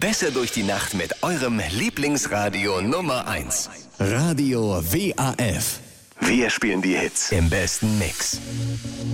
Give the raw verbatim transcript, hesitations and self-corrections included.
besser durch die Nacht mit eurem Lieblingsradio Nummer eins. Radio W A F. Wir spielen die Hits im besten Mix.